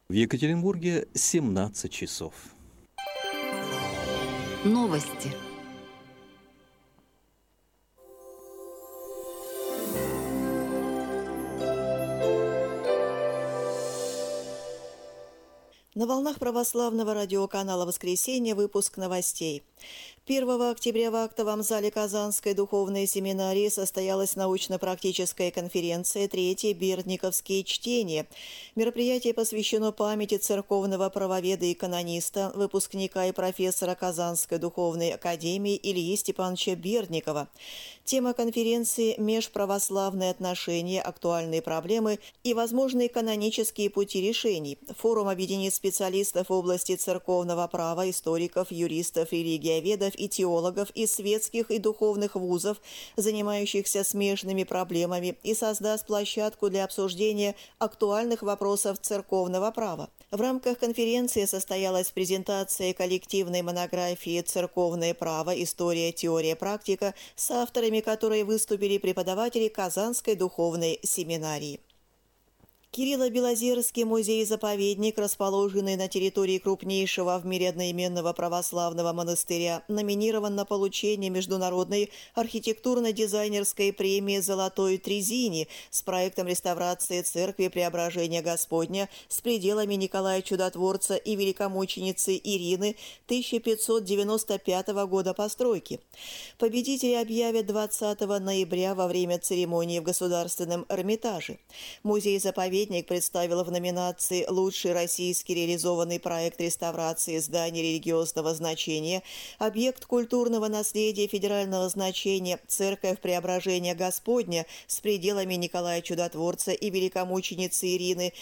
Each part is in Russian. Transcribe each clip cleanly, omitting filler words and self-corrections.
В Екатеринбурге 17 часов. Новости. На волнах православного радиоканала «Воскресенье» выпуск новостей. 1 октября в актовом зале Казанской духовной семинарии состоялась научно-практическая конференция «Третьи Бердниковские чтения». Мероприятие посвящено памяти церковного правоведа и канониста, выпускника и профессора Казанской духовной академии Ильи Степановича Бердникова. Тема конференции – межправославные отношения, актуальные проблемы и возможные канонические пути решений. Форум объединит специалистов в области церковного права, историков, юристов, религиоведов и теологов из светских и духовных вузов, занимающихся смежными проблемами, и создаст площадку для обсуждения актуальных вопросов церковного права. В рамках конференции состоялась презентация коллективной монографии «Церковное право. История, теория, практика», с авторами которой выступили преподаватели Казанской духовной семинарии. Кирилло-Белозерский музей-заповедник, расположенный на территории крупнейшего в мире одноименного православного монастыря, номинирован на получение международной архитектурно-дизайнерской премии «Золотой Трезини» с проектом реставрации церкви Преображения Господня с пределами Николая Чудотворца и великомученицы Ирины 1595 года постройки. Победители объявят 20 ноября во время церемонии в Государственном Эрмитаже. Музей-заповедник представил в номинации «Лучший российский реализованный проект реставрации зданий религиозного значения», объект культурного наследия федерального значения «Церковь Преображения Господня» с пределами Николая Чудотворца и великомученицы Ирины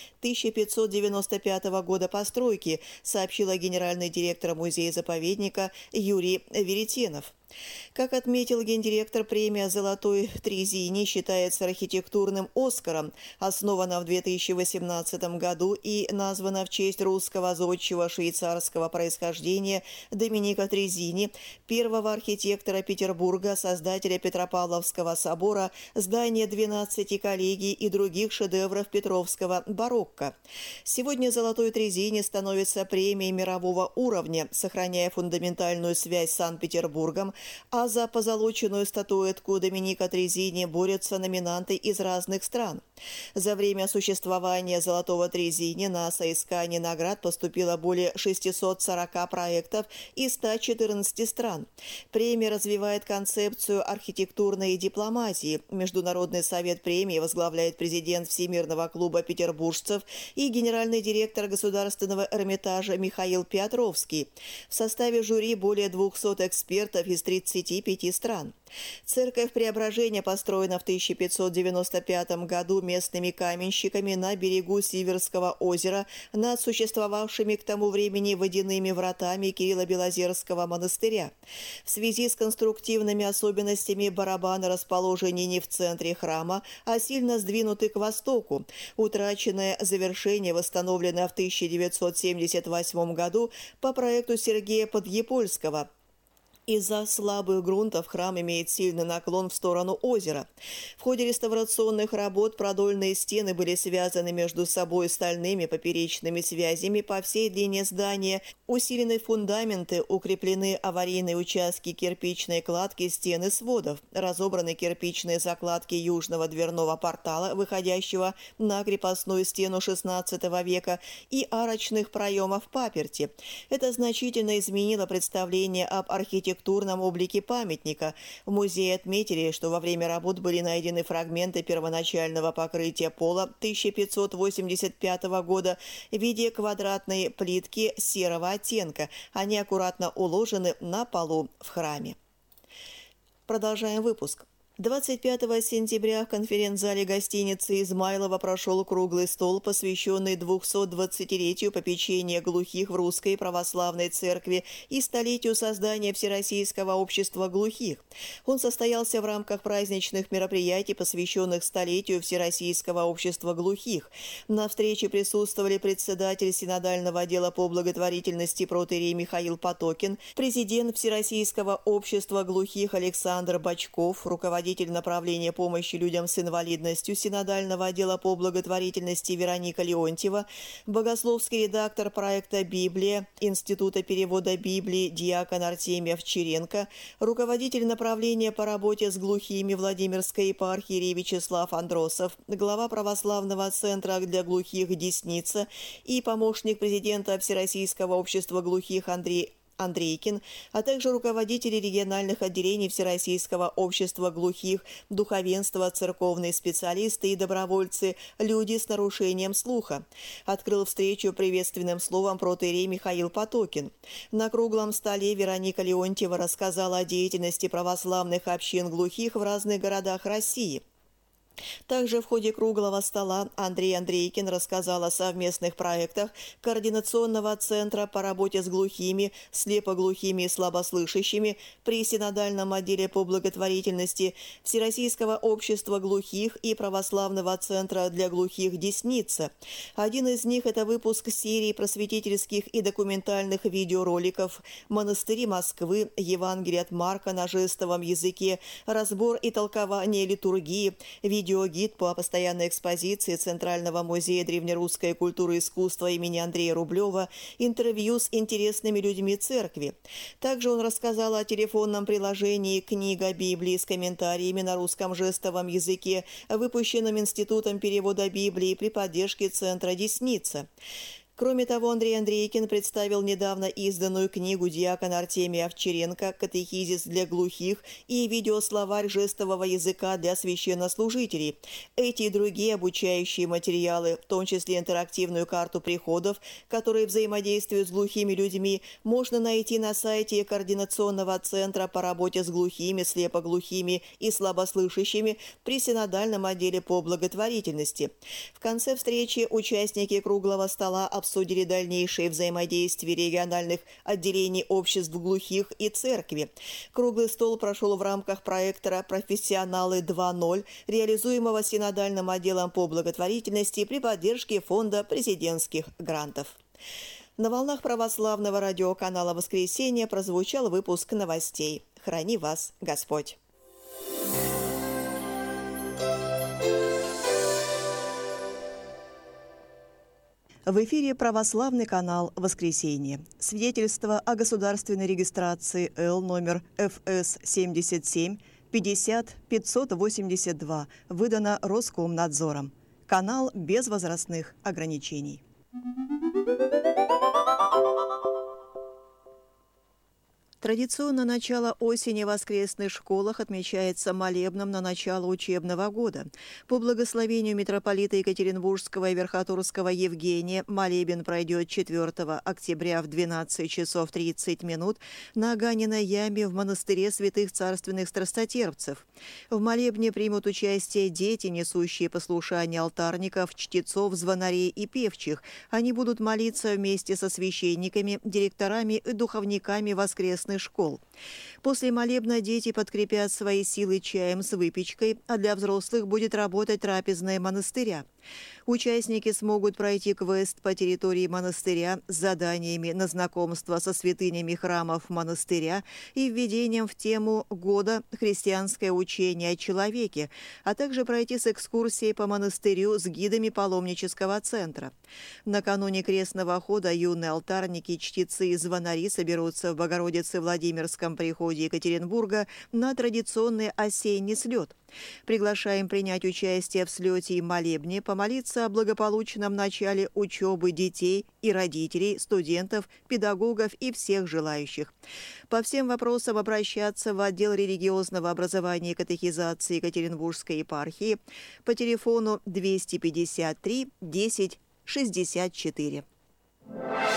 1595 года постройки, сообщила генеральный директор музея-заповедника Юрий Веретенов. Как отметил гендиректор, премия «Золотой Трезини» считается архитектурным «Оскаром», основана в 2018 году и названа в честь русского зодчего швейцарского происхождения Доминика Трезини, первого архитектора Петербурга, создателя Петропавловского собора, здания 12 коллегий и других шедевров петровского барокко. Сегодня «Золотой Трезини» становится премией мирового уровня, сохраняя фундаментальную связь с Санкт-Петербургом, а за позолоченную статуэтку Доминика Трезини борются номинанты из разных стран. За время существования «Золотого Трезини» на соискание наград поступило более 640 проектов из 114 стран. Премия развивает концепцию архитектурной дипломатии. Международный совет премии возглавляет президент Всемирного клуба петербуржцев и генеральный директор Государственного Эрмитажа Михаил Петровский. В составе жюри более 200 экспертов из 35 стран. Церковь Преображения построена в 1595 году местными каменщиками на берегу Сиверского озера над существовавшими к тому времени водяными вратами Кирилло-Белозерского монастыря. В связи с конструктивными особенностями барабаны расположены не в центре храма, а сильно сдвинуты к востоку. Утраченное завершение восстановлено в 1978 году по проекту Сергея Подъепольского. Из-за слабых грунтов храм имеет сильный наклон в сторону озера. В ходе реставрационных работ продольные стены были связаны между собой стальными поперечными связями по всей длине здания, усилены фундаменты, укреплены аварийные участки кирпичной кладки стен и сводов, разобраны кирпичные закладки южного дверного портала, выходящего на крепостную стену XVI века, и арочных проемов паперти. Это значительно изменило представление об архитектурном облике памятника. В музее отметили, что во время работ были найдены фрагменты первоначального покрытия пола 1585 года в виде квадратной плитки серого оттенка. Они аккуратно уложены на полу в храме. Продолжаем выпуск. 25 сентября в конференц-зале гостиницы «Измайлово» прошел круглый стол, посвященный 220-летию попечения глухих в Русской Православной Церкви и столетию создания Всероссийского общества глухих. Он состоялся в рамках праздничных мероприятий, посвященных столетию Всероссийского общества глухих. На встрече присутствовали председатель синодального отдела по благотворительности протоиерей Михаил Потокин, президент Всероссийского общества глухих Александр Бочков, руководитель руководитель направления помощи людям с инвалидностью Синодального отдела по благотворительности Вероника Леонтьева, богословский редактор проекта «Библия» Института перевода Библии диакон Артемий Овчаренко, руководитель направления по работе с глухими Владимирской епархии Вячеслав Андросов, глава православного центра для глухих «Десница» и помощник президента Всероссийского общества глухих Андрей Андрейкин, а также руководители региональных отделений Всероссийского общества глухих, духовенство, церковные специалисты и добровольцы, люди с нарушением слуха. Открыл встречу приветственным словом протоиерей Михаил Потокин. На круглом столе Вероника Леонтьева рассказала о деятельности православных общин глухих в разных городах России. Также в ходе круглого стола Андрей Андрейкин рассказал о совместных проектах Координационного центра по работе с глухими, слепоглухими и слабослышащими при Синодальном отделе по благотворительности, Всероссийского общества глухих и Православного центра для глухих «Десница». Один из них – это выпуск серии просветительских и документальных видеороликов «Монастыри Москвы», «Евангелие от Марка» на жестовом языке, разбор и толкование литургии, видеогид по постоянной экспозиции Центрального музея древнерусской культуры и искусства имени Андрея Рублева, интервью с интересными людьми церкви. Также он рассказал о телефонном приложении «Книга Библии» с комментариями на русском жестовом языке, выпущенном Институтом перевода Библии при поддержке Центра «Десница». Кроме того, Андрей Андрейкин представил недавно изданную книгу диакона Артемия Овчаренко «Катехизис для глухих» и видеословарь жестового языка для священнослужителей. Эти и другие обучающие материалы, в том числе интерактивную карту приходов, которые взаимодействуют с глухими людьми, можно найти на сайте Координационного центра по работе с глухими, слепоглухими и слабослышащими при Синодальном отделе по благотворительности. В конце встречи участники круглого стола обсудили дальнейшее взаимодействие региональных отделений обществ глухих и церкви. Круглый стол прошел в рамках проекта «Профессионалы 2.0», реализуемого Синодальным отделом по благотворительности при поддержке Фонда президентских грантов. На волнах православного радиоканала «Воскресенье» прозвучал выпуск новостей. Храни вас Господь! В эфире православный канал «Воскресенье». Свидетельство о государственной регистрации Л номер ФС 77 50 582 выдано Роскомнадзором. Канал без возрастных ограничений. Традиционно начало осени в воскресных школах отмечается молебном на начало учебного года. По благословению митрополита Екатеринбургского и Верхотурского Евгения молебен пройдет 4 октября в 12 часов 30 минут на Аганиной яме в монастыре святых царственных страстотерпцев. В молебне примут участие дети, несущие послушание алтарников, чтецов, звонарей и певчих. Они будут молиться вместе со священниками, директорами и духовниками воскресных школ. После молебна дети подкрепят свои силы чаем с выпечкой, а для взрослых будет работать трапезная монастыря. Участники смогут пройти квест по территории монастыря с заданиями на знакомство со святынями храмов монастыря и введением в тему года «Христианское учение о человеке», а также пройти с экскурсией по монастырю с гидами паломнического центра. Накануне крестного хода юные алтарники, чтецы и звонари соберутся в Богородице Владимирском приходе Екатеринбурга на традиционный осенний слет. Приглашаем принять участие в слете и молебне, помолиться о благополучном начале учебы детей и родителей, студентов, педагогов и всех желающих. По всем вопросам обращаться в отдел религиозного образования и катехизации Екатеринбургской епархии по телефону 253 10 64.